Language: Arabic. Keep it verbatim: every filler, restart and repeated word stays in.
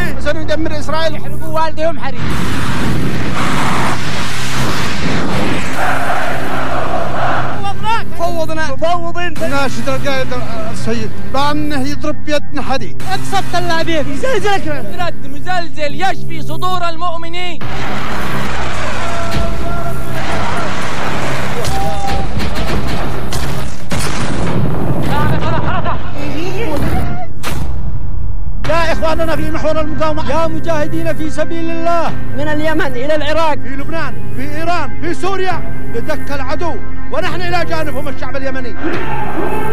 إيه سندمر إسرائيل. يحرقوا والدهم حريق. فوضنا مفوضين ناشد القائد السيد بأنه يضرب بيدنا حديد. اقصفت اللاعبين يزلزلك رد مزلزل يشفي صدور المؤمنين. يا إخواننا في محور المقاومة، يا مجاهدين في سبيل الله من اليمن إلى العراق، في لبنان، في إيران، في سوريا، لدك العدو ونحن إلى جانبهم الشعب اليمني.